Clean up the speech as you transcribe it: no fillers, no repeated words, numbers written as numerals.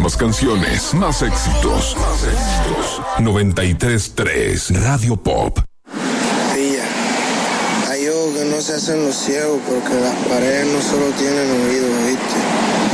más canciones, más éxitos. 93.3 Radio Pop. Pilla, hay ojos que no se hacen los ciegos porque las paredes no solo tienen oídos, ¿viste?